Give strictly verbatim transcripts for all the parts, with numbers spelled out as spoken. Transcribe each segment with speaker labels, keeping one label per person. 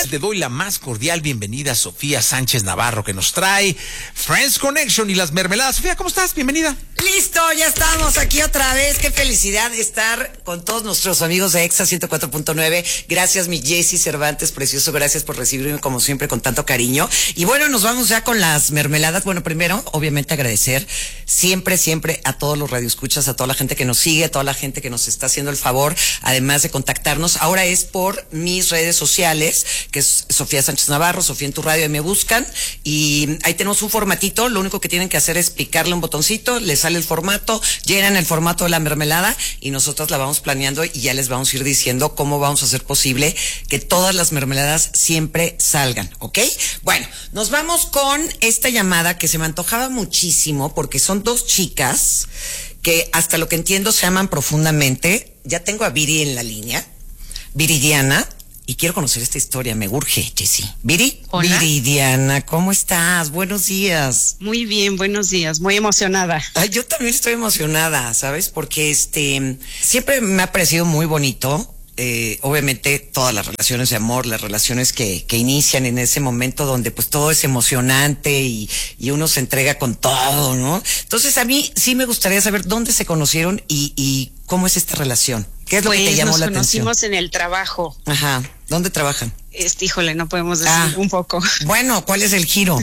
Speaker 1: Le doy la más cordial bienvenida a Sofía Sánchez Navarro, que nos trae Friends Connection y las mermeladas. Sofía, ¿cómo estás? Bienvenida.
Speaker 2: Listo, ya estamos aquí otra vez. Qué felicidad estar con todos nuestros amigos de Exa ciento cuatro punto nueve. Gracias, mi Jessy Cervantes, precioso. Gracias por recibirme como siempre con tanto cariño. Y bueno, nos vamos ya con las mermeladas. Bueno, primero, obviamente agradecer siempre, siempre a todos los radioescuchas, a toda la gente que nos sigue, a toda la gente que nos está haciendo el favor, además de contactarnos. Ahora es por mis redes sociales, que es Sofía Sánchez Navarro, Sofía en tu radio, y me buscan. Y ahí tenemos un formatito. Lo único que tienen que hacer es picarle un botoncito, les sale el formato, llenan el formato de la mermelada y nosotros la vamos planeando y ya les vamos a ir diciendo cómo vamos a hacer posible que todas las mermeladas siempre salgan, ¿ok? Bueno, nos vamos con esta llamada que se me antojaba muchísimo porque son dos chicas que hasta lo que entiendo se aman profundamente. Ya tengo a Viri en la línea, Viridiana, y quiero conocer esta historia, me urge, Jessy. Viri,
Speaker 3: Hola.
Speaker 2: Viridiana, ¿cómo estás? Buenos días.
Speaker 3: Muy bien, buenos días, muy emocionada.
Speaker 2: Ay, yo también estoy emocionada, ¿sabes? Porque este siempre me ha parecido muy bonito. Eh, obviamente todas las relaciones de amor, las relaciones que, que inician en ese momento donde pues todo es emocionante y, y uno se entrega con todo, ¿no? Entonces a mí sí me gustaría saber dónde se conocieron y, y cómo es esta relación. ¿Qué es lo
Speaker 3: pues
Speaker 2: que te llamó la atención?
Speaker 3: Nos conocimos en el trabajo.
Speaker 2: Ajá, ¿dónde trabajan?
Speaker 3: Este, híjole, no podemos decir
Speaker 2: Ah,
Speaker 3: un poco.
Speaker 2: Bueno, ¿cuál es el giro?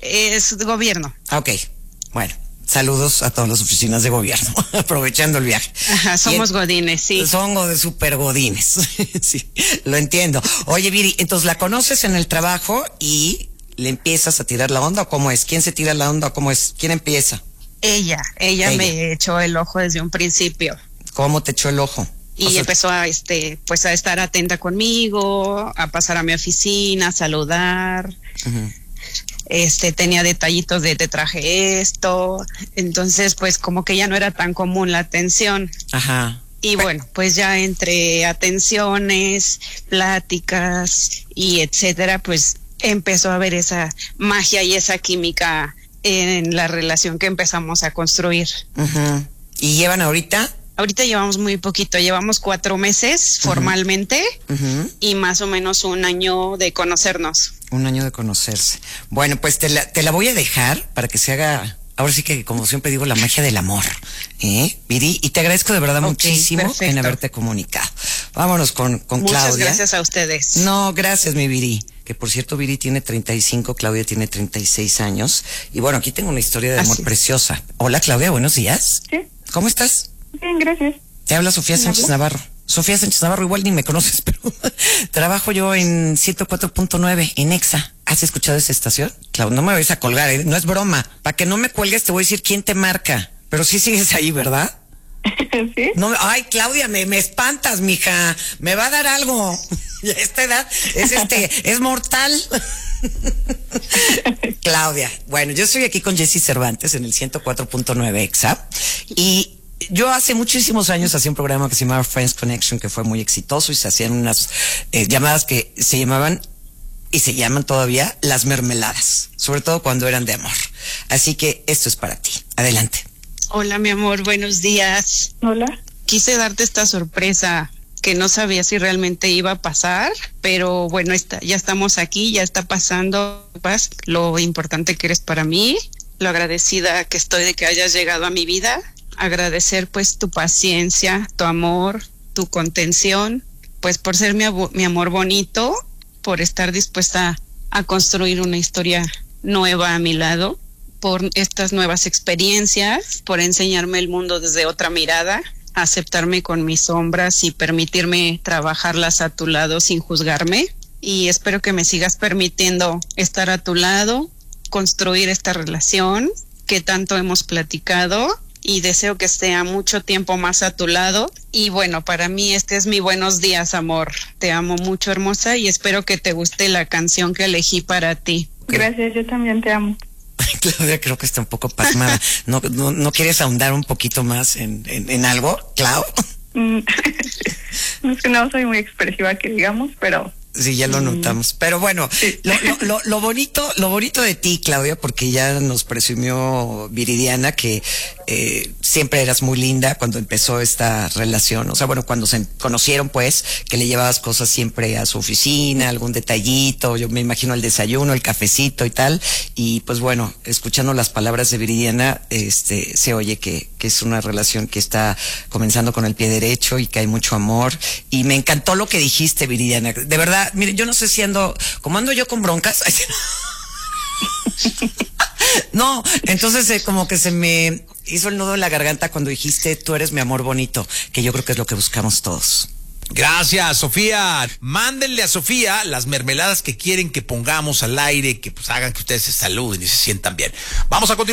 Speaker 3: Es gobierno.
Speaker 2: Ah, ok, bueno. Saludos a todas las oficinas de gobierno, aprovechando el viaje.
Speaker 3: Ajá, somos
Speaker 2: en,
Speaker 3: godines, sí.
Speaker 2: Son de super godines, sí, lo entiendo. Oye, Viri, entonces la conoces en el trabajo y le empiezas a tirar la onda, ¿o cómo es? ¿Quién se tira la onda, o cómo es? ¿Quién empieza?
Speaker 3: Ella, ella,
Speaker 2: Ella.
Speaker 3: me echó el ojo desde un principio.
Speaker 2: ¿Cómo te echó el ojo?
Speaker 3: Y
Speaker 2: O sea,
Speaker 3: empezó a, este, pues a estar atenta conmigo, a pasar a mi oficina, a saludar.
Speaker 2: uh-huh.
Speaker 3: Este, tenía detallitos de te traje esto, entonces pues como que ya no era tan común la atención.
Speaker 2: Ajá.
Speaker 3: Y bueno, pues ya entre atenciones, pláticas y etcétera, pues empezó a haber esa magia y esa química en la relación que empezamos a construir.
Speaker 2: Uh-huh. ¿Y llevan ahorita?
Speaker 3: Ahorita llevamos muy poquito, llevamos cuatro meses formalmente
Speaker 2: uh-huh.
Speaker 3: y más o menos un año de conocernos.
Speaker 2: Un año de conocerse. Bueno, pues te la, te la voy a dejar para que se haga, ahora sí que como siempre digo, la magia del amor, ¿eh, Viri? Y te agradezco de verdad
Speaker 3: Okay,
Speaker 2: muchísimo
Speaker 3: perfecto.
Speaker 2: en haberte comunicado. Vámonos con, con
Speaker 3: Muchas
Speaker 2: Claudia.
Speaker 3: gracias a ustedes.
Speaker 2: No, gracias, mi Viri. Que por cierto, Viri tiene treinta y cinco, Claudia tiene treinta y seis años. Y bueno, aquí tengo una historia de amor
Speaker 3: Así.
Speaker 2: preciosa. Hola, Claudia, buenos días.
Speaker 4: Sí,
Speaker 2: ¿Cómo estás?
Speaker 4: bien, gracias.
Speaker 2: Te habla Sofía Sánchez Navarro. Sofía Sánchez Navarro, igual ni me conoces, pero trabajo yo en ciento cuatro punto nueve, en Exa. ¿Has escuchado esa estación? Claudia, no me vayas a colgar, ¿eh? No es broma. Para que no me cuelgues te voy a decir quién te marca. Pero sí sigues ahí, ¿verdad?
Speaker 4: ¿Sí?
Speaker 2: No, ay, Claudia, me, me espantas, mija. Me va a dar algo. Y a esta edad es este, es mortal. Claudia, bueno, yo estoy aquí con Jessy Cervantes en el ciento cuatro punto nueve Exa. Y yo hace muchísimos años hacía un programa que se llamaba Friends Connection, que fue muy exitoso, y se hacían unas eh, llamadas que se llamaban, y se llaman todavía, las mermeladas, sobre todo cuando eran de amor. Así que esto es para ti. Adelante.
Speaker 3: Hola, mi amor, buenos días.
Speaker 4: Hola.
Speaker 3: Quise darte esta sorpresa que no sabía si realmente iba a pasar, pero bueno, está, ya estamos aquí, ya está pasando. Vas, lo importante que eres para mí, lo agradecida que estoy de que hayas llegado a mi vida. Agradecer pues tu paciencia, tu amor, tu contención, pues por ser mi, mi amor bonito, por estar dispuesta a construir una historia nueva a mi lado, por estas nuevas experiencias, por enseñarme el mundo desde otra mirada, aceptarme con mis sombras y permitirme trabajarlas a tu lado sin juzgarme. Y espero que me sigas permitiendo estar a tu lado, construir esta relación que tanto hemos platicado, y deseo que esté mucho tiempo más a tu lado. Y bueno, para mí este es mi buenos días, amor. Te amo mucho, hermosa, y espero que te guste la canción que elegí para ti.
Speaker 4: Gracias, yo también te amo.
Speaker 2: Claudia creo que está un poco pasmada. ¿No, no, no quieres ahondar un poquito más en, en, en algo, Clau?
Speaker 4: Mm, es que no soy muy expresiva, que digamos, pero...
Speaker 2: Sí, ya lo notamos. Pero bueno, lo, lo, lo, lo bonito, lo bonito de ti, Claudia, porque ya nos presumió Viridiana que, eh, siempre eras muy linda cuando empezó esta relación. O sea, bueno, cuando se conocieron, pues, que le llevabas cosas siempre a su oficina, algún detallito, yo me imagino el desayuno, el cafecito y tal. Y pues bueno, escuchando las palabras de Viridiana, este, se oye que, que es una relación que está comenzando con el pie derecho y que hay mucho amor. Y me encantó lo que dijiste, Viridiana. De verdad, miren, yo no sé si ando, como ando yo con broncas. No, entonces eh, como que se me hizo el nudo en la garganta cuando dijiste, tú eres mi amor bonito, que yo creo que es lo que buscamos todos.
Speaker 1: Gracias, Sofía. Mándenle a Sofía las mermeladas que quieren que pongamos al aire, que pues hagan que ustedes se saluden y se sientan bien. Vamos a continuar.